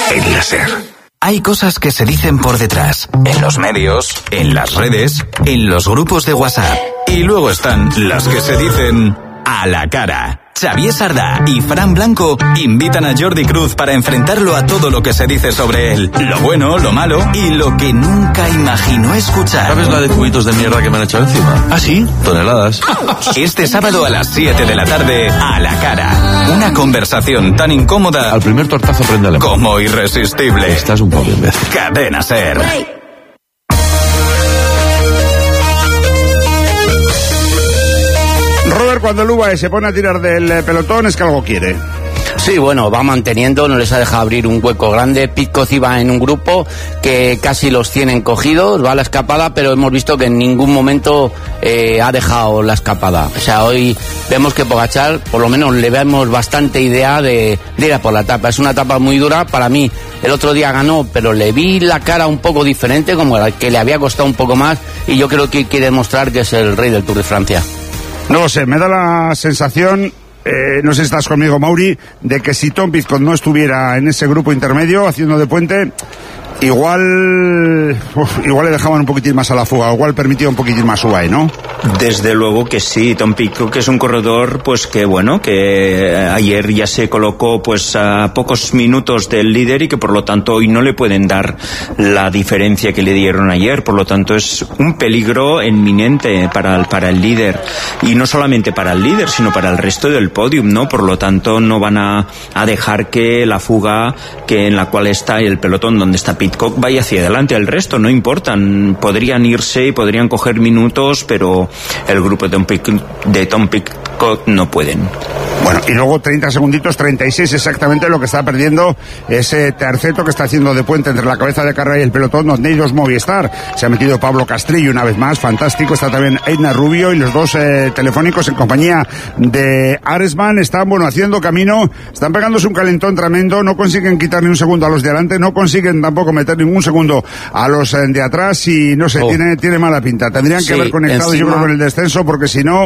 en la SER. Hay cosas que se dicen por detrás, en los medios, en las redes, en los grupos de WhatsApp. Y luego están las que se dicen a la cara. Xavier Sardá y Fran Blanco invitan a Jordi Cruz para enfrentarlo a todo lo que se dice sobre él. Lo bueno, lo malo y lo que nunca imaginó escuchar. ¿Sabes la de cubitos de mierda que me han echado encima? ¿Ah, sí? Toneladas. Este sábado a las 7 de la tarde, a la cara. Una conversación tan incómoda... Al primer tortazo prende alemán. Como irresistible. Estás un poco imbécil. Cadena SER. Robert, cuando el UAE se pone a tirar del pelotón es que algo quiere. Sí, bueno, va manteniendo, no les ha dejado abrir un hueco grande. Pidcock iba en un grupo que casi los tienen cogidos, va a la escapada, pero hemos visto que en ningún momento ha dejado la escapada. O sea, hoy vemos que Pogačar, por lo menos le vemos bastante idea de ir a por la etapa. Es una etapa muy dura, para mí el otro día ganó, pero le vi la cara un poco diferente, como que le había costado un poco más, y yo creo que quiere demostrar que es el rey del Tour de Francia. No lo sé, me da la sensación, no sé si estás conmigo, Mauri, de que si Tom Pidcock no estuviera en ese grupo intermedio haciendo de puente, igual le dejaban un poquitín más a la fuga, igual permitía un poquitín más UAE, ¿no? Desde luego que sí. Tom Pidcock es un corredor pues que bueno, que ayer ya se colocó pues a pocos minutos del líder y que por lo tanto hoy no le pueden dar la diferencia que le dieron ayer, por lo tanto es un peligro inminente para el líder, y no solamente para el líder sino para el resto del podium, ¿no? Por lo tanto no van a dejar que la fuga que en la cual está el pelotón donde está Pidcock vaya hacia adelante. El resto no importan, podrían irse y podrían coger minutos, pero el grupo de Tom Pidcock no pueden. Bueno, y luego 30 segunditos, 36 exactamente lo que está perdiendo ese terceto que está haciendo de puente entre la cabeza de carrera y el pelotón, donde hay dos Movistar. Se ha metido Pablo Castrillo una vez más, fantástico. Está también Eina Rubio y los dos telefónicos en compañía de Aresman. Están, bueno, haciendo camino, están pegándose un calentón tremendo, no consiguen quitar ni un segundo a los de adelante, no consiguen tampoco meter ningún segundo a los de atrás y no sé, tiene mala pinta. Tendrían que haber conectado encima, yo creo, con el descenso, porque si no,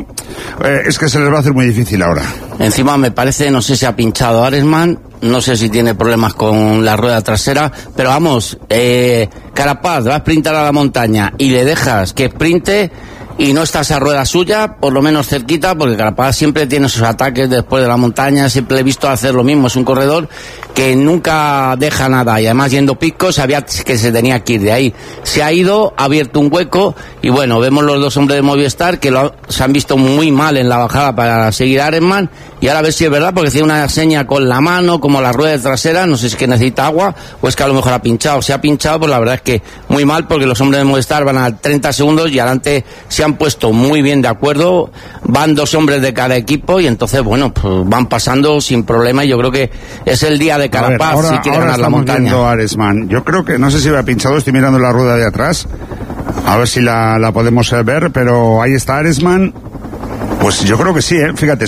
es que se les va a hacer muy difícil ahora. Encima me parece, no sé si ha pinchado Aresman, no sé si tiene problemas con la rueda trasera, pero vamos, Carapaz va a sprintar a la montaña y le dejas que sprinte y no está esa rueda suya, por lo menos cerquita, porque Carapaz siempre tiene sus ataques después de la montaña, siempre le he visto hacer lo mismo, es un corredor que nunca deja nada, y además yendo Pidcock sabía que se tenía que ir de ahí. Se ha ido, ha abierto un hueco, y bueno, vemos los dos hombres de Movistar que se han visto muy mal en la bajada para seguir a Aresman, y ahora a ver si es verdad, porque tiene una seña con la mano, como la rueda trasera, no sé si es que necesita agua, o es que a lo mejor ha pinchado. Si ha pinchado, pues la verdad es que muy mal, porque los hombres de Movistar van a 30 segundos, y adelante se han puesto muy bien de acuerdo, van dos hombres de cada equipo, y entonces, bueno, pues van pasando sin problema, y yo creo que es el día de Carapaz, ahora, si quiere ganar la montaña. Viendo a Aresman. Yo creo que, no sé si me ha pinchado, estoy mirando la rueda de atrás, a ver si la podemos ver, pero ahí está Aresman. Pues yo creo que sí, fíjate,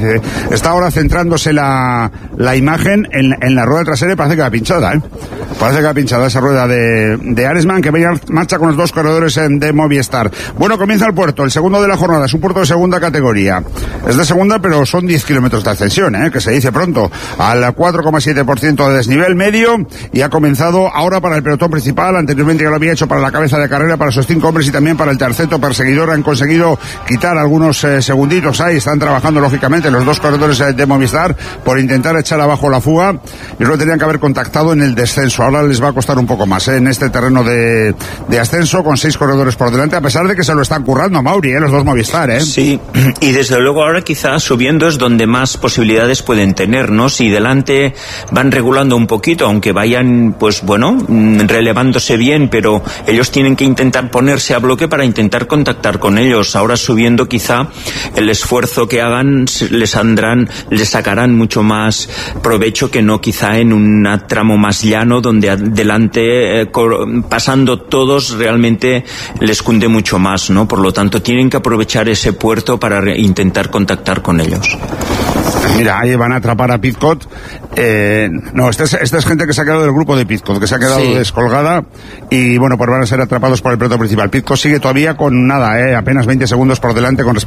está ahora centrándose la imagen en la rueda trasera y parece que va pinchada, Parece que va pinchada esa rueda de Aresman, que marcha con los dos corredores de Movistar. Bueno, comienza el puerto, el segundo de la jornada, es un puerto de segunda categoría. Es de segunda, pero son 10 kilómetros de ascensión, que se dice pronto, al 4,7% de desnivel medio, y ha comenzado ahora para el pelotón principal, anteriormente ya lo había hecho para la cabeza de carrera, para esos 5 hombres y también para el terceto perseguidor. Han conseguido quitar algunos segunditos ahí, están trabajando lógicamente los dos corredores de Movistar por intentar echar abajo la fuga. Yo creo que tenían que haber contactado en el descenso, ahora les va a costar un poco más en este terreno de ascenso, con 6 corredores por delante, a pesar de que se lo están currando, Mauri, los dos Movistar, Sí, y desde luego ahora quizás subiendo es donde más posibilidades pueden tener, ¿no? Si delante van regulando un poquito, aunque vayan, pues bueno, relevándose bien, pero ellos tienen que intentar ponerse a bloque para intentar contactar con ellos. Ahora subiendo quizá el esfuerzo que hagan les sacarán mucho más provecho que no quizá en un tramo más llano, donde adelante pasando todos realmente les cunde mucho más, ¿no? Por lo tanto tienen que aprovechar ese puerto para intentar contactar con ellos. Mira, ahí van a atrapar a Pidcock. No, esta es gente que se ha quedado del grupo de Pidcock, que se ha quedado descolgada, y bueno, pues van a ser atrapados por el pelotón principal. Pidcock sigue todavía con nada, apenas 20 segundos por delante con respecto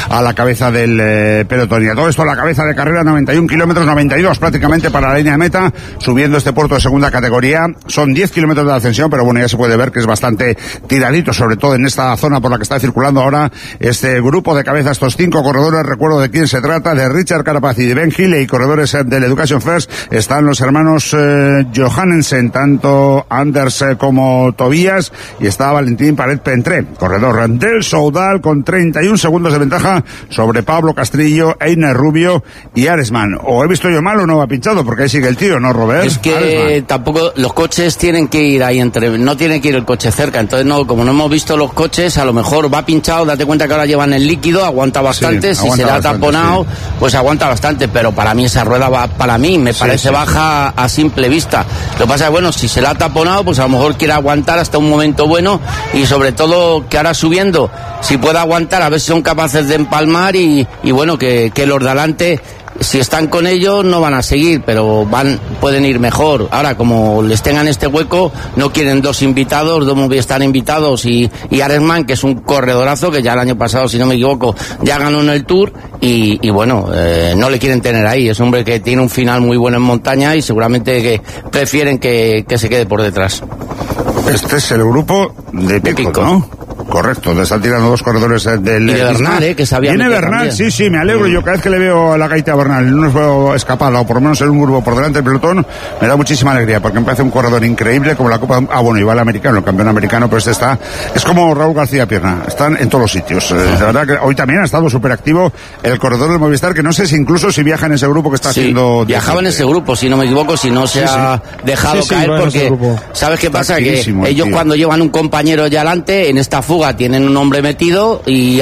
a la cabeza del pelotón. Y a todo esto a la cabeza de carrera, 91 kilómetros, 92 prácticamente para la línea de meta, subiendo este puerto de segunda categoría. Son 10 kilómetros de ascensión, pero bueno, ya se puede ver que es bastante tiradito, sobre todo en esta zona por la que está circulando ahora este grupo de cabeza, estos 5 corredores. Recuerdo de quién se trata, de Richard Carapaz y de Ben Healy, corredores del Education First. Están los hermanos Johannesen, tanto Anders como Tobías, y está Valentín Paret-Pentré, corredor del Soudal, con 31 segundos de ventaja sobre Pablo Castrillo, Einer Rubio y Aresman. ¿O he visto yo mal o no va pinchado? Porque ahí sigue el tío, ¿no, Robert? Es que Aresman. Tampoco los coches tienen que ir ahí no tiene que ir el coche cerca, entonces no, como no hemos visto los coches, a lo mejor va pinchado. Date cuenta que ahora llevan el líquido, aguanta bastante, si se le ha taponado, pues aguanta bastante, pero para mí esa rueda va, me parece baja a simple vista. Lo que pasa es, bueno, si se la ha taponado, pues a lo mejor quiere aguantar hasta un momento bueno, y sobre todo que ahora subiendo, si puede aguantar, a ver si son capaces de empalmar y bueno, que los de adelante, si están con ellos no van a seguir, pero pueden ir mejor. Ahora, como les tengan este hueco, no quieren dos Movistar invitados y Aresman, que es un corredorazo, que ya el año pasado, si no me equivoco, ya ganó en el Tour, y bueno, no le quieren tener ahí. Es un hombre que tiene un final muy bueno en montaña y seguramente que prefieren que se quede por detrás. Este es el grupo de Pico, ¿no? Correcto, le están tirando 2 corredores del... Y de Bernal, que sabía... Viene Bernal, sí, me alegro. Yo cada vez que le veo a la gaita a Bernal, no nos veo escapada, o por lo menos en un grupo por delante del pelotón, me da muchísima alegría, porque me parece un corredor increíble, como la Copa... bueno, iba el americano, el campeón americano, pero este está... Es como Raúl García Pierna, están en todos los sitios. La verdad que hoy también ha estado súper activo el corredor del Movistar, que no sé si incluso si viaja en ese grupo que está haciendo... viajaba en ese grupo, si no me equivoco, si no se ha dejado caer, porque... ¿Sabes qué pasa? Que ellos cuando llevan un compañero ya adelante, en esta fuga tienen un hombre metido y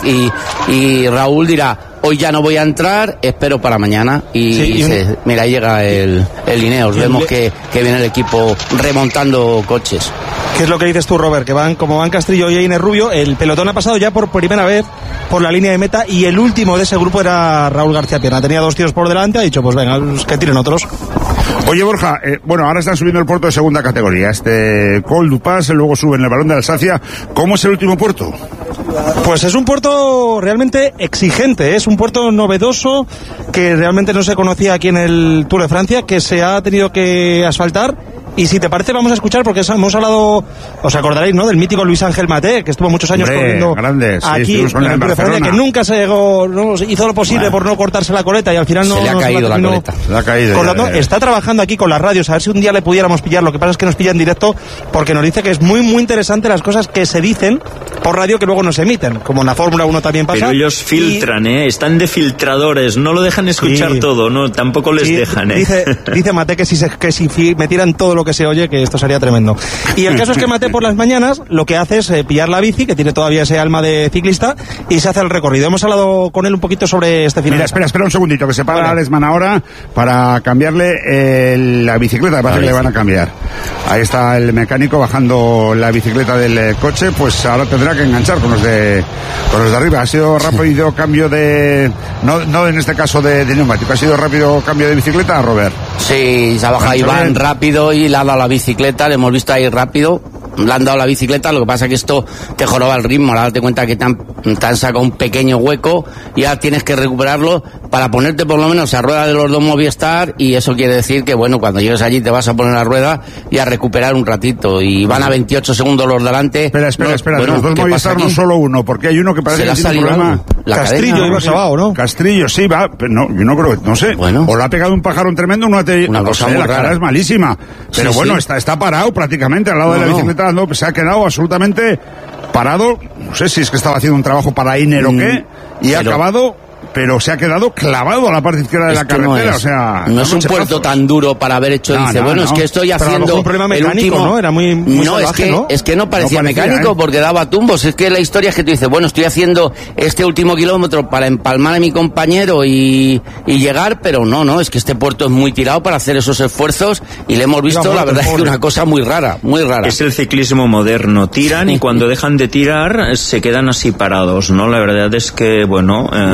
y Raúl dirá, hoy ya no voy a entrar, espero para mañana. Mira, ahí llega el Ineos. Vemos que viene el equipo remontando coches. ¿Qué es lo que dices tú, Robert? Que como van Castrillo y Einer Rubio, el pelotón ha pasado ya por primera vez por la línea de meta, y el último de ese grupo era Raúl García Pierna. Tenía 2 tíos por delante, ha dicho, pues venga, que tiren otros. Oye, Borja, bueno, ahora están subiendo el puerto de segunda categoría, Col du Pas, luego suben el Balón de Alsacia. ¿Cómo es el último puerto? Pues es un puerto realmente exigente, es un puerto novedoso que realmente no se conocía aquí en el Tour de Francia, que se ha tenido que asfaltar. Y si te parece, vamos a escuchar, porque hemos hablado, os acordaréis, ¿no?, del mítico Luis Ángel Maté, que estuvo muchos años corriendo aquí en el Tour de Francia, que nunca se llegó, hizo lo posible por no cortarse la coleta, y al final no... Se le ha caído la coleta. Le ha caído. Está trabajando aquí con las radios, a ver si un día le pudiéramos pillar. Lo que pasa es que nos pilla en directo, porque nos dice que es muy, muy interesante las cosas que se dicen por radio que luego no se emiten, como en la Fórmula 1 también pasa. Pero ellos filtran, están de filtradores, no lo dejan escuchar todo, no, tampoco les dejan. Dice Maté que si metieran todo lo que se oye, que esto sería tremendo. Y el caso es que Maté por las mañanas lo que hace es pillar la bici, que tiene todavía ese alma de ciclista, y se hace el recorrido. Hemos hablado con él un poquito sobre este final. Mira, espera un segundito, que se para Aresman ahora para cambiarle la bicicleta, parece que le van a cambiar. Ahí está el mecánico bajando la bicicleta del coche, pues ahora tendrá que enganchar con los de arriba. Ha sido rápido cambio de... No en este caso de neumático, ha sido rápido cambio de bicicleta, Robert. Sí, se ha bajado Iván rápido y le ha dado la bicicleta, le hemos visto ahí rápido, le han dado la bicicleta. Lo que pasa es que esto te joroba el ritmo. Ahora date cuenta que te han sacado un pequeño hueco y ya tienes que recuperarlo para ponerte por lo menos a rueda de los dos Movistar, y eso quiere decir que bueno, cuando llegues allí te vas a poner a rueda y a recuperar un ratito, y van a 28 segundos los delante. Espera, bueno, los dos Movistar no solo uno, porque hay uno que parece que tiene un problema. Castrillo iba sabado, ¿no? Castrillo, sí, va, pero no, yo no creo, no sé. Bueno. O le ha pegado un pajarón tremendo, una cosa muy rara. La cara es malísima. Pero sí, bueno, está parado prácticamente al lado de la bicicleta, se ha quedado absolutamente parado. No sé si es que estaba haciendo un trabajo para Iner o qué, y ha acabado... Pero se ha quedado clavado a la parte izquierda de la carretera, no es un puerto tan duro para haber hecho. Es que estoy haciendo un problema mecánico, ¿no? Era muy salvaje, es que no parecía mecánico, porque daba tumbos. Es que la historia es que tú dices, bueno, estoy haciendo este último kilómetro para empalmar a mi compañero y llegar, pero no, es que este puerto es muy tirado para hacer esos esfuerzos, y le hemos visto, la verdad, es que una cosa muy rara. Es el ciclismo moderno, tiran y cuando dejan de tirar se quedan así parados, ¿no? La verdad es que, bueno, un poco raro.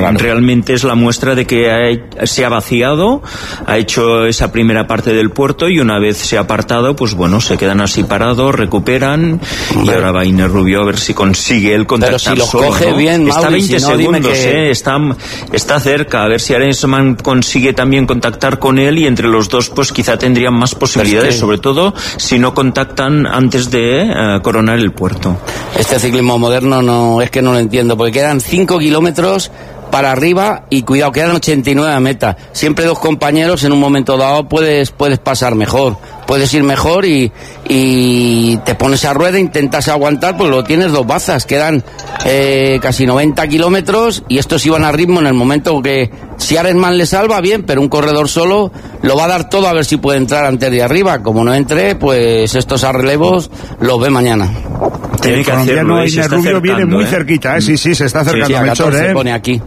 realmente es la muestra de que se ha vaciado, ha hecho esa primera parte del puerto y una vez se ha apartado, pues bueno, se quedan así parados, recuperan y ahora va Einer Rubio a ver si consigue el contactar. Pero si los solo, coge ¿no? bien, está Mauri, 20 si no, segundos, que... está cerca, a ver si Arensman consigue también contactar con él y entre los dos pues quizá tendrían más posibilidades, sobre todo si no contactan antes de coronar el puerto. Este ciclismo moderno no es que no lo entiendo, porque quedan 5 kilómetros para arriba y cuidado, quedan 89 a meta. Siempre dos compañeros en un momento dado puedes pasar mejor, puedes ir mejor y te pones a rueda, intentas aguantar, pues lo tienes dos bazas, quedan casi 90 kilómetros y estos iban a ritmo en el momento que si Arensman le salva, bien, pero un corredor solo lo va a dar todo a ver si puede entrar antes de arriba. Como no entre, pues estos a relevos los ve mañana. El colombiano Einer Rubio viene muy cerquita, sí, se está acercando. Sí, a 14 pone aquí.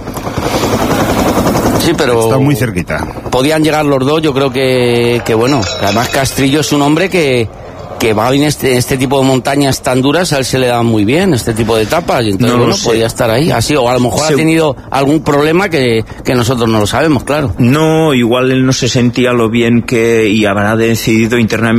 Sí, pero está muy cerquita. Podían llegar los dos, yo creo que bueno, además Castrillo es un hombre que va bien este tipo de montañas tan duras, a él se le da muy bien este tipo de etapas, y entonces bueno, podía estar ahí, así, o a lo mejor ha tenido algún problema que nosotros no lo sabemos, claro. No, igual él no se sentía lo bien y habrán decidido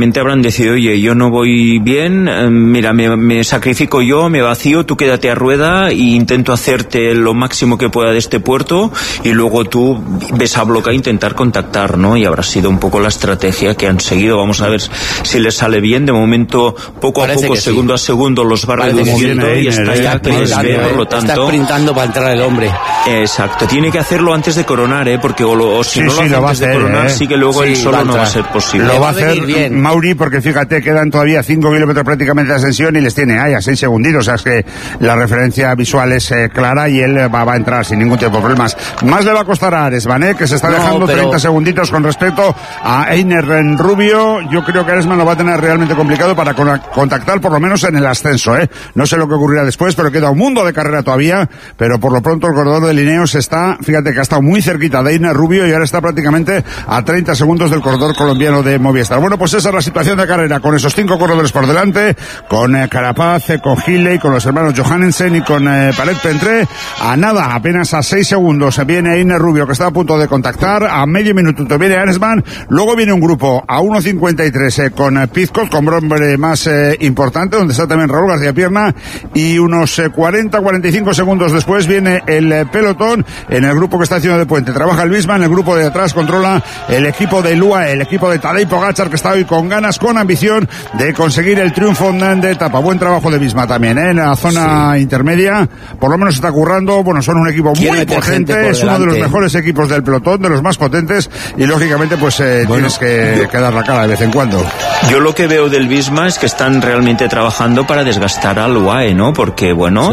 oye, yo no voy bien, mira, me sacrifico yo, me vacío, tú quédate a rueda e intento hacerte lo máximo que pueda de este puerto y luego tú ves a bloque a intentar contactar, ¿no? Y habrá sido un poco la estrategia que han seguido, vamos a ver si les sale bien. De momento, poco a poco, segundo a segundo, los va reduciendo y está ya 3B, por lo tanto... Está sprintando para entrar el hombre. Exacto, tiene que hacerlo antes de coronar, porque si no lo hace antes de coronar, sí que luego él solo no va a ser posible. Lo va a hacer bien Mauri, porque fíjate, quedan todavía 5 kilómetros prácticamente de ascensión y les tiene a 6 segunditos, o sea, es que la referencia visual es clara y él va a entrar sin ningún tipo de problemas. Más le va a costar a Arensman, que se está dejando 30 segunditos con respecto a Einer Rubio. Yo creo que Arensman lo va a tener realmente complicado para contactar por lo menos en el ascenso, No sé lo que ocurrirá después, pero queda un mundo de carrera todavía, pero por lo pronto el corredor de Lineos está, fíjate que ha estado muy cerquita de Einer Rubio y ahora está prácticamente a 30 segundos del corredor colombiano de Movistar. Bueno, pues esa es la situación de carrera, con esos 5 corredores por delante, con Carapaz, con Gilley, con los hermanos Johannesen y con Paret Pentré, a nada, apenas a 6 segundos viene Einer Rubio, que está a punto de contactar, a medio minuto viene Arensman, luego viene un grupo a 1.53 con Pizcot, con hombre más importante, donde está también Raúl García Pierna, y unos 40-45 segundos después viene el pelotón en el grupo que está haciendo de puente. Trabaja el Bisma, en el grupo de atrás controla el equipo de UAE, el equipo de Tadej Pogačar, que está hoy con ganas, con ambición de conseguir el triunfo de etapa. Buen trabajo de Bisma también, en la zona intermedia, por lo menos está currando. Bueno, son un equipo muy potente, es uno de los mejores equipos del pelotón, de los más potentes, y lógicamente pues tienes que dar la cara de vez en cuando. Yo lo que veo del Bisma es que están realmente trabajando para desgastar al UAE, ¿no? Porque, bueno,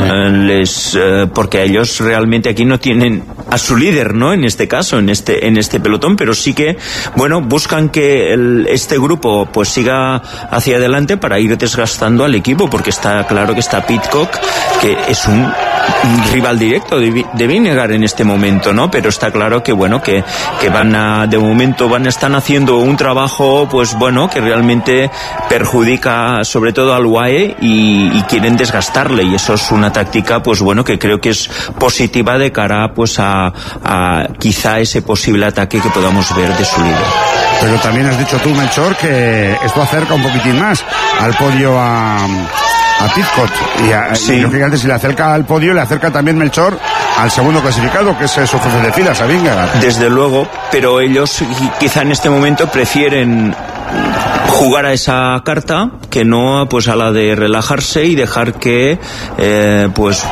porque ellos realmente aquí no tienen a su líder, ¿no? En este caso, en este pelotón, pero sí que, bueno, buscan que este grupo pues siga hacia adelante para ir desgastando al equipo, porque está claro que está Pidcock, que es un rival directo de Vinegar en este momento, ¿no? Pero está claro que, bueno, que de momento están haciendo un trabajo, pues bueno, que realmente perjudica sobre todo al UAE y quieren desgastarle, y eso es una táctica, pues bueno, que creo que es positiva de cara pues a quizá ese posible ataque que podamos ver de su líder. Pero también has dicho tú, Melchor, que esto acerca un poquitín más al podio a Pidcock, y lógicamente si le acerca al podio, le acerca también Melchor al segundo clasificado, que es su jefe de filas, a Vingegaard. Desde luego, pero ellos quizá en este momento prefieren jugar a esa carta que no pues a la de relajarse y dejar que pues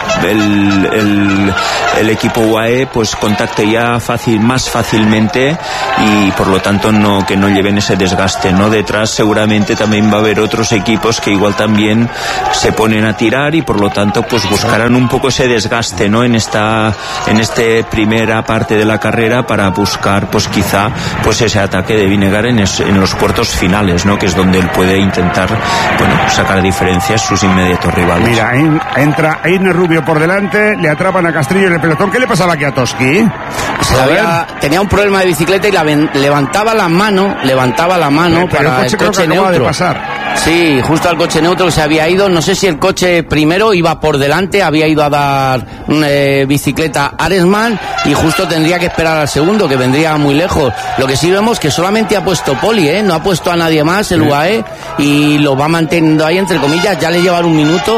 el equipo UAE pues contacte ya más fácilmente, y por lo tanto que no lleven ese desgaste, ¿no? Detrás seguramente también va a haber otros equipos que igual también se ponen a tirar y por lo tanto pues buscarán un poco ese desgaste, ¿no? En esta primera parte de la carrera, para buscar pues quizá pues ese ataque de Vinegar en los puertos finales, ¿no? Que es donde él puede intentar, bueno, sacar diferencias sus inmediatos rivales. Mira, entra Einer Rubio por delante, le atrapan a Castrillo en el pelotón. ¿Qué le pasaba aquí a Toski? Tenía un problema de bicicleta y levantaba la mano pero para el coche neutro. De pasar. Sí, justo al coche neutro que se había ido. No sé si el coche primero iba por delante, había ido a dar bicicleta Aresman y justo tendría que esperar al segundo, que vendría muy lejos. Lo que sí vemos que solamente ha puesto Poli, no ha puesto a nadie más el UAE y lo va manteniendo ahí, entre comillas. Ya le llevan un minuto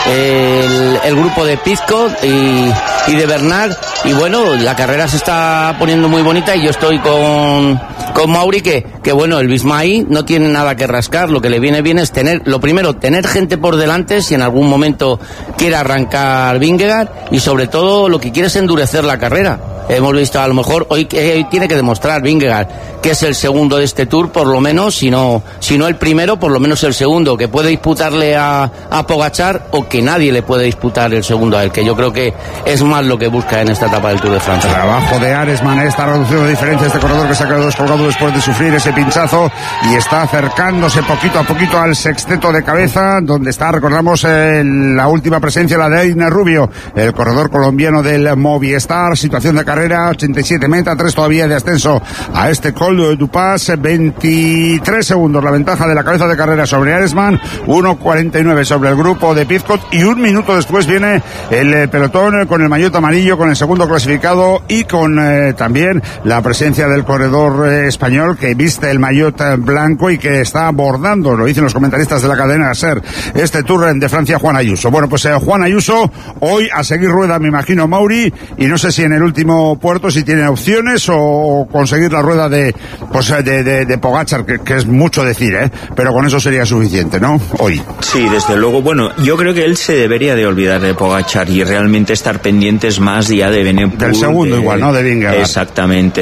el grupo de Pizcot y de Bernard, y bueno, la carrera se está poniendo muy bonita y yo estoy con Mauri que bueno, el Bismay no tiene nada que rascar. Lo que le viene bien es tener gente por delante si en algún momento quiere arrancar Vingegaard, y sobre todo lo que quiere es endurecer la carrera. Hemos visto a lo mejor hoy tiene que demostrar Vingegaard que es el segundo de este Tour, por lo menos, si no el primero, por lo menos el segundo, que puede disputarle a Pogačar, o que nadie le puede disputar el segundo a él, que yo creo que es más lo que busca en esta etapa del Tour de Francia. Trabajo de Aresman, está reduciendo de diferencia este corredor que se ha quedado descolgado después de sufrir ese pinchazo y está acercándose poquito a poquito al sexteto de cabeza, donde está, recordamos, la última presencia, la de Einer Rubio, el corredor colombiano del Movistar. Situación de carrera, 87 meta, 3 todavía de ascenso a este Col du Pas, 23 segundos la ventaja de la cabeza de carrera sobre Aresman, 1.49 sobre el grupo de Pizcot, y un minuto después viene el pelotón con el maillot amarillo, con el segundo clasificado y con también la presencia del corredor español que viste el maillot blanco y que está abordando, lo dicen los comentaristas de la cadena SER, este Tour de Francia, Juan Ayuso. Bueno, pues Juan Ayuso hoy a seguir rueda, me imagino, Mauri, y no sé si en el último puerto si tiene opciones o conseguir la rueda de Pogačar, que es mucho decir, pero con eso sería suficiente, ¿no? Hoy. Sí, desde luego. Bueno, yo creo que él se debería de olvidar de Pogačar y realmente estar pendientes más ya de Benepool, del segundo igual, ¿no? De Vingegaard. Exactamente,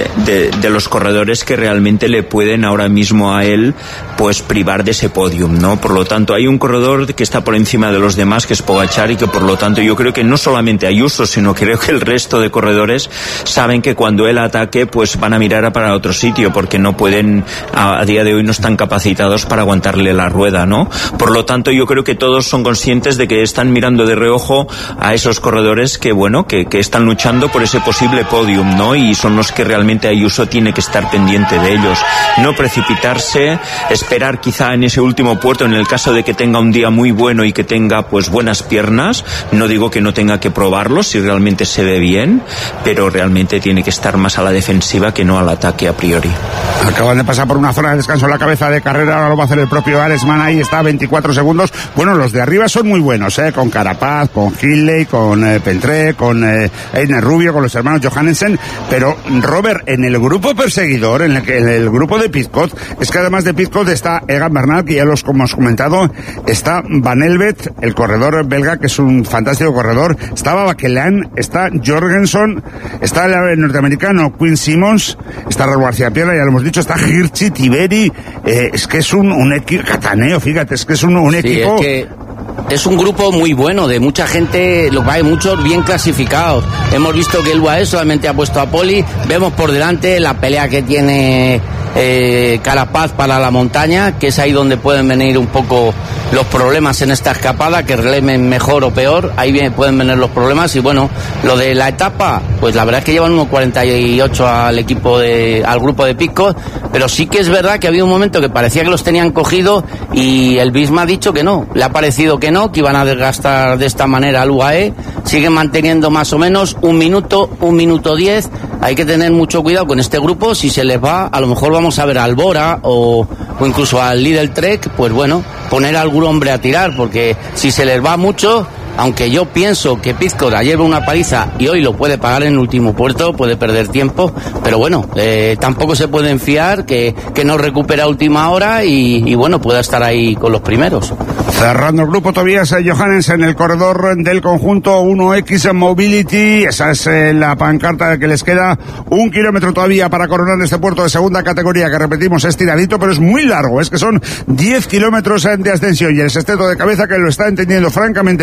de los corredores que realmente le pueden ahora mismo a él pues privar de ese podium, ¿no? Por lo tanto, hay un corredor que está por encima de los demás, que es Pogačar, y que por lo tanto yo creo que no solamente Ayuso, sino creo que el resto de corredores saben que cuando él ataque pues van a mirar para otro sitio, porque no pueden, a día de hoy no están capacitados para aguantarle la rueda, ¿no? Por lo tanto, yo creo que todos son conscientes de que están mirando de reojo a esos corredores que, bueno, que están luchando por ese posible podium, ¿no? Y son los que realmente Ayuso tiene que estar pendiente de ellos. No precipitarse, esperar quizá en ese último puerto, en el caso de que tenga un día muy bueno y que tenga pues buenas piernas. No digo que no tenga que probarlo si realmente se ve bien, pero realmente tiene que estar más a la defensiva que no al ataque a priori. Acaban de pasar por una zona de descanso en la cabeza de carrera, ahora lo va a hacer el propio Aresman, ahí está, 24 segundos. Bueno, los de arriba son muy buenos, con Carapaz, con Hindley, con Peltré, con Einer Rubio, con los hermanos Johannesen, pero Robert, en el grupo perseguidor, en el grupo de Pizcot, es que además de Pizcot está Egan Bernal, que ya los hemos comentado, está Van Elvet, el corredor belga, que es un fantástico corredor, está Bakelan, está Jorgensen, está el norteamericano Quinn Simmons, está Raúl García Pierra, ya lo hemos dicho, está Hirschi, Tiberi, es que es un equipo, Cataneo, fíjate, es que es un equipo... Es que es un grupo muy bueno, de mucha gente, lo que hay muchos bien clasificados. Hemos visto que el UAE solamente ha puesto a Poli, vemos por delante la pelea que tiene Carapaz para la montaña, que es ahí donde pueden venir un poco los problemas en esta escapada, que releven mejor o peor, ahí pueden venir los problemas. Y bueno, lo de la etapa, pues la verdad es que llevan 1.48 al grupo de Pizcot, pero sí que es verdad que había un momento que parecía que los tenían cogido y el Bisma ha dicho que no, le ha parecido que no, que iban a desgastar de esta manera al UAE. Siguen manteniendo más o menos 1 minuto 10. Hay que tener mucho cuidado con este grupo. Si se les va, a lo mejor vamos a ver a Albora o incluso al Lidl Trek, pues bueno, poner a algún hombre a tirar, porque si se les va mucho, aunque yo pienso que Pizcot ayer ve una paliza y hoy lo puede pagar en el último puerto, puede perder tiempo, pero bueno, tampoco se pueden fiar que no recupera a última hora y bueno, pueda estar ahí con los primeros. Cerrando el grupo, Tobias Johannesen en el corredor del conjunto 1X Mobility. Esa es la pancarta que les queda 1 kilómetro todavía para coronar este puerto de segunda categoría, que repetimos es tiradito, pero es muy largo, es que son 10 kilómetros de ascensión, y el sexteto de cabeza, que lo está entendiendo francamente bien,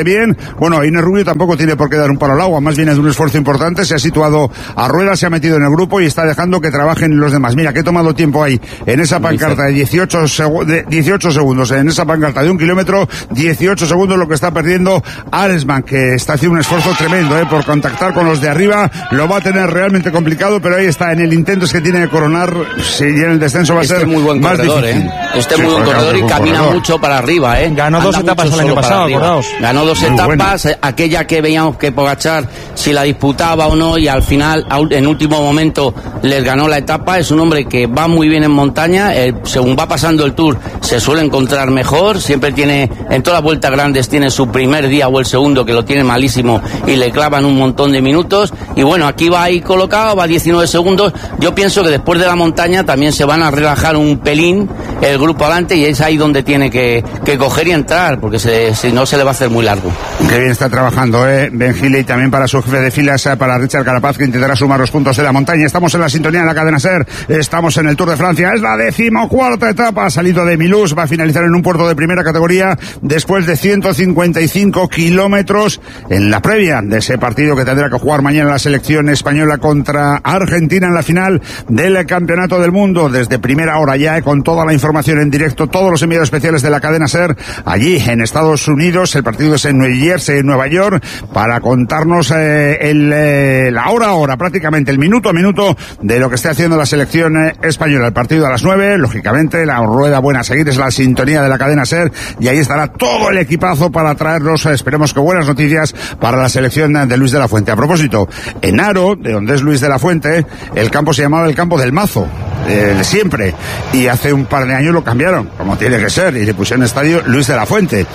Bueno, Inés Rubio tampoco tiene por qué dar un palo al agua, más bien es de un esfuerzo importante, se ha situado a ruedas, se ha metido en el grupo y está dejando que trabajen los demás. Mira, que he tomado tiempo ahí, en esa pancarta de 18 segundos, en esa pancarta de 1 kilómetro, 18 segundos lo que está perdiendo Aresman, que está haciendo un esfuerzo tremendo, por contactar con los de arriba, lo va a tener realmente complicado, pero ahí está, en el intento es que tiene que coronar, si en el descenso va a ser muy buen más corredor, difícil. Muy buen corredor y camina mucho para arriba, Ganó 2 etapas el año pasado, acordaos. Ganó 2 etapas, aquella que veíamos que Pogačar si la disputaba o no, y al final, en último momento, les ganó la etapa. Es un hombre que va muy bien en montaña, según va pasando el Tour, se suele encontrar mejor, siempre tiene, en todas las vueltas grandes, tiene su primer día o el segundo, que lo tiene malísimo, y le clavan un montón de minutos, y bueno, aquí va ahí colocado, va 19 segundos, yo pienso que después de la montaña también se van a relajar un pelín el grupo adelante, y es ahí donde tiene que coger y entrar, porque si no se le va a hacer muy largo. Qué bien está trabajando, Ben Healy, también para su jefe de filas, para Richard Carapaz, que intentará sumar los puntos de la montaña. Estamos en la sintonía de la cadena SER, estamos en el Tour de Francia, es la 14ª etapa, ha salido de Milous, va a finalizar en un puerto de primera categoría después de 155 kilómetros en la previa de ese partido que tendrá que jugar mañana la selección española contra Argentina en la final del Campeonato del Mundo. Desde primera hora ya, con toda la información en directo, todos los enviados especiales de la cadena SER allí en Estados Unidos. El partido es en New Jersey, en Nueva York, para contarnos la hora a hora, prácticamente el minuto a minuto de lo que esté haciendo la selección española. El partido a las 9, lógicamente la rueda buena a seguir es la sintonía de la cadena SER, y ahí estará todo el equipazo para traernos, esperemos que buenas noticias para la selección de Luis de la Fuente. A propósito, en Aro, de donde es Luis de la Fuente, el campo se llamaba el Campo del Mazo, de siempre, y hace un par de años lo cambiaron, como tiene que ser, y le pusieron estadio Luis de la Fuente,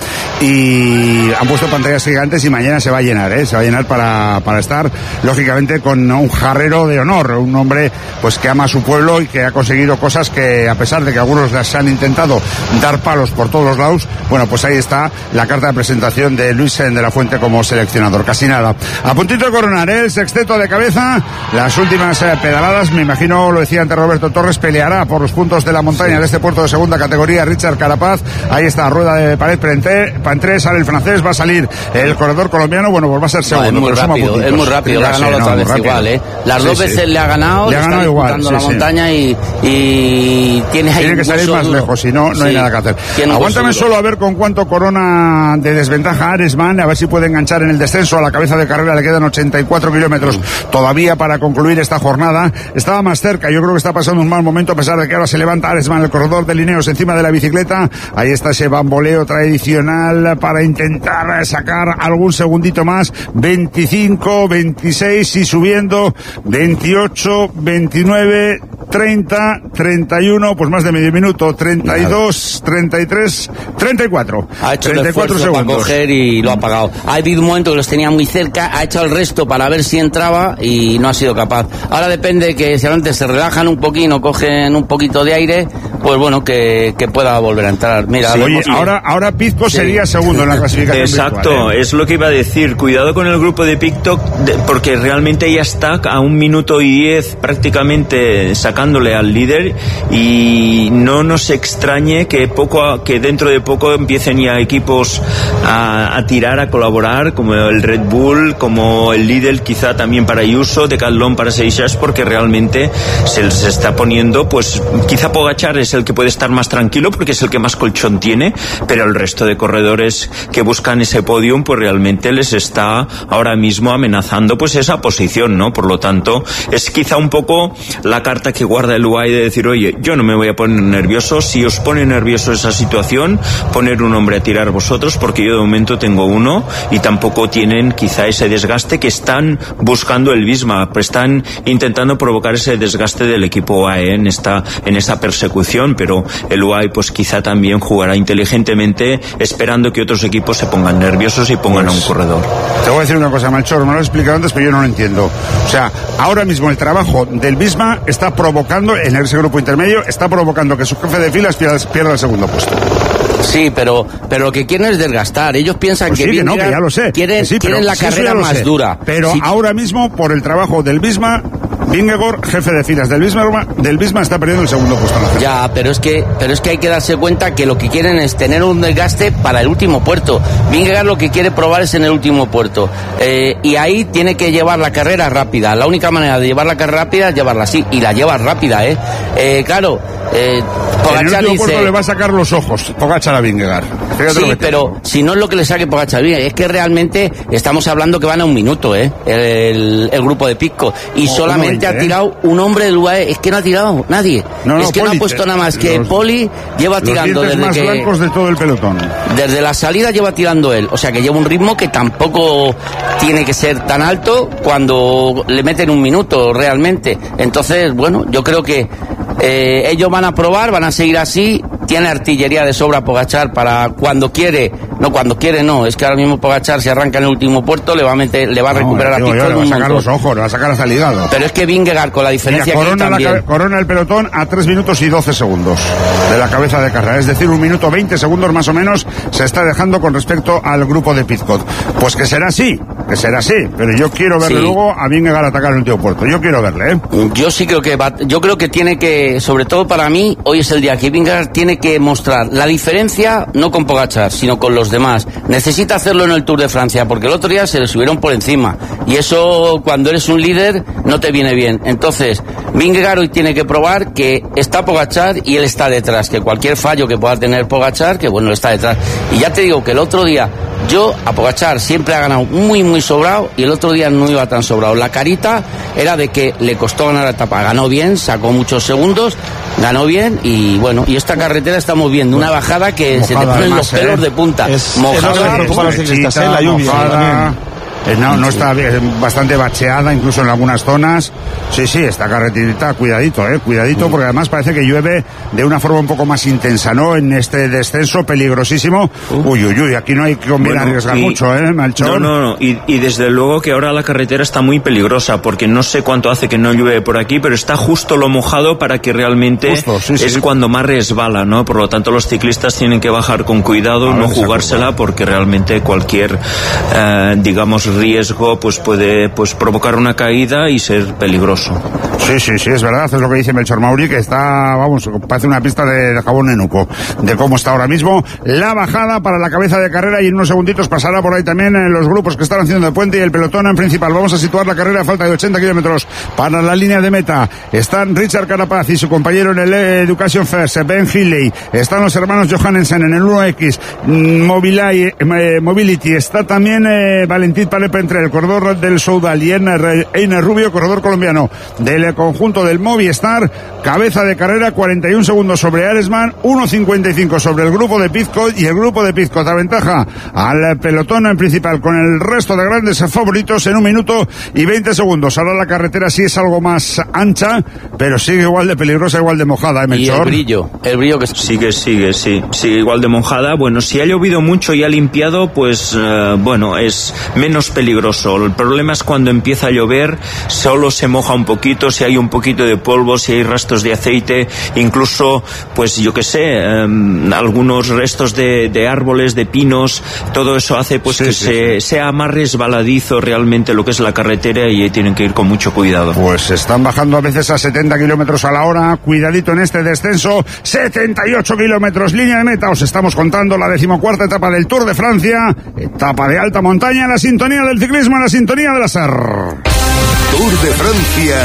y han puesto pantallas gigantes, y mañana se va a llenar, se va a llenar para estar, lógicamente, con un jarrero de honor, un hombre pues que ama a su pueblo y que ha conseguido cosas que, a pesar de que algunos las han intentado dar palos por todos los lados, bueno, pues ahí está la carta de presentación de Luis de la Fuente como seleccionador. Casi nada, a puntito de coronar, el sexteto de cabeza, las últimas pedaladas, me imagino, lo decía antes Roberto Torres, peleará por los puntos de la montaña de este puerto de segunda categoría Richard Carapaz. Ahí está, rueda de pared Pantré, sale el francés, va a salir el corredor colombiano, bueno, pues va a ser segundo. Es muy rápido, le ha ganado otra vez igual, las dos veces le ha ganado, le ha ganado igual, la montaña y tiene que salir más duro. Lejos, si no, no hay nada que hacer. Aguántame solo a ver con cuánto corona de desventaja Aresman, a ver si puede enganchar en el descenso. A la cabeza de carrera le quedan 84 kilómetros todavía para concluir esta jornada. Estaba más cerca, yo creo que está pasando un mal momento, a pesar de que ahora se levanta Aresman, el corredor de Lineos, encima de la bicicleta. Ahí está ese bamboleo tradicional para intentar sacar algún segundito más. 25, 26 y subiendo, 28, 29, 30, 31, pues más de medio minuto, 32, 33, 34. Ha hecho 34 el esfuerzo segundos. para coger y lo ha pagado. Ha habido un momento que los tenía muy cerca, ha hecho el resto para ver si entraba y no ha sido capaz. Ahora depende que si antes se relajan un poquito, cogen un poquito de aire, pues bueno, que pueda volver a entrar. Mira, sí, oye, ahora Pizco sería segundo en la clasificación. Exacto, virtual, es lo que iba a decir. Cuidado con el grupo de Pictok, porque realmente ya está a 1 minuto y 10 prácticamente sacándole al líder, y no nos extrañe que dentro de poco empiecen ya equipos a tirar, a colaborar, como el Red Bull, como el Lidl, quizá también para Ayuso, Decathlon para Seixas, porque realmente se les está poniendo, pues quizá Pogačar es el que puede estar más tranquilo porque es el que más colchón tiene, pero el resto de corredores que buscan ese podium, pues realmente les está ahora mismo amenazando pues esa posición, ¿no? Por lo tanto, es quizá un poco la carta que guarda el UAE de decir, oye, yo no me voy a poner nervioso, si os pone nervioso esa situación, poner un hombre a tirar vosotros, porque yo de momento tengo uno, y tampoco tienen quizá ese desgaste que están buscando el Visma, pues están intentando provocar ese desgaste del equipo UAE en esa persecución, pero el UAE pues quizá también jugará inteligentemente, esperando que otros equipos se pongan nerviosos y pongan a un corredor. Te voy a decir una cosa, Malchor, me lo he explicado antes, pero yo no lo entiendo. O sea, ahora mismo el trabajo del Visma está provocando, en ese grupo intermedio, está provocando que su jefe de filas pierda el segundo puesto. Sí, pero lo que quieren es desgastar. Ellos piensan pues que, sí, que ya lo sé. Quieren la carrera más dura. Pero ahora mismo, por el trabajo del Visma, Vingegaard, jefe de filas del Visma, está perdiendo el segundo puesto en la general. Ya, pero es que hay que darse cuenta que lo que quieren es tener un desgaste para el último puerto. Vingegaard lo que quiere probar es en el último puerto. Y ahí tiene que llevar la carrera rápida. La única manera de llevar la carrera rápida es llevarla así. Y la lleva rápida, claro. Pogačar en el último puerto le va a sacar los ojos Pogačar a Vingegaard. Sí, pero si no es lo que le saque Pogačar, es que realmente estamos hablando que van a un minuto, el grupo de Pidcock. Y solamente ha tirado un hombre del UAE. Es que no ha tirado nadie. No ha puesto nada más que Poli lleva tirando desde más blancos de todo el pelotón. Desde la salida lleva tirando él. O sea que lleva un ritmo que tampoco tiene que ser tan alto cuando le meten un minuto realmente. Entonces, bueno, yo creo que ellos van a probar, van a seguir así. Tiene artillería de sobra Pogačar para cuando quiere. No, es que ahora mismo Pogačar, si arranca en el último puerto, le va a recuperar a Pidcock. Le va a sacar los ojos, le va a sacar hasta el hígado. Pero es que Vingegaard, con la diferencia que también corona el pelotón a 3 minutos y 12 segundos de la cabeza de carrera. Es decir, 1 minuto 20 segundos más o menos se está dejando con respecto al grupo de Pidcock. Pues que será así. Pero yo quiero verle luego a Vingegaard atacar el último puerto. Yo quiero verle, Yo sí creo que yo creo que tiene que, sobre todo para mí, hoy es el día que Vingegaard tiene que mostrar la diferencia, no con Pogačar, sino con los demás. Necesita hacerlo en el Tour de Francia, porque el otro día se le subieron por encima. Y eso, cuando eres un líder, no te viene bien. Entonces, Vingegaard hoy tiene que probar que está Pogačar y él está detrás, que cualquier fallo que pueda tener Pogačar, que bueno, está detrás. Y ya te digo que el otro día, yo a Pogačar siempre ha ganado muy, muy sobrado, y el otro día no iba tan sobrado. La carita era de que le costó ganar la etapa. Ganó bien, sacó muchos segundos, ganó bien, y bueno, y esta carretera estamos viendo una bajada que mojada, se te ponen los pelos de punta. Mojada, preocupa a los ciclistas, la lluvia. No está bien, bastante bacheada incluso en algunas zonas. Sí, esta carreterita, cuidadito, porque además parece que llueve de una forma un poco más intensa, ¿no? En este descenso peligrosísimo. Uy, aquí no hay que arriesgar mucho, Melchor. No, y desde luego que ahora la carretera está muy peligrosa, porque no sé cuánto hace que no llueve por aquí, pero está justo lo mojado para que realmente es cuando más resbala, ¿no? Por lo tanto, los ciclistas tienen que bajar con cuidado, no jugársela, porque realmente cualquier, riesgo puede provocar una caída y ser peligroso. Sí, es verdad, es lo que dice Melchor Mauri, que está, parece una pista de jabón nenuco, de cómo está ahora mismo la bajada para la cabeza de carrera, y en unos segunditos pasará por ahí también los grupos que están haciendo de puente y el pelotón en principal. Vamos a situar la carrera a falta de 80 kilómetros para la línea de meta. Están Richard Carapaz y su compañero en el Education First, Ben Healy. Están los hermanos Johannesen en el 1X Mobility. Está también Valentín Palepe entre el corredor del Soudal y Einer Rubio, corredor colombiano del conjunto del Movistar. Cabeza de carrera, 41 segundos sobre Aresman, 1.55 sobre el grupo de Pidcock, y el grupo de Pidcock aventaja al pelotón en principal con el resto de grandes favoritos en 1 minuto y 20 segundos. Ahora la carretera sí es algo más ancha, pero sigue igual de peligrosa, igual de mojada, Melchor. Y el brillo que sigue igual de mojada. Bueno, si ha llovido mucho y ha limpiado, pues es menos peligroso. El problema es cuando empieza a llover, solo se moja un poquito, si hay un poquito de polvo, si hay restos de aceite, incluso, pues yo que sé, algunos restos de árboles, de pinos, todo eso hace que sea más resbaladizo realmente lo que es la carretera, y tienen que ir con mucho cuidado. Pues están bajando a veces a 70 kilómetros a la hora, cuidadito en este descenso, 78 kilómetros, línea de meta. Os estamos contando la 14ª etapa del Tour de Francia, etapa de alta montaña, la sintonía del ciclismo, la sintonía de la SER. Tour de Francia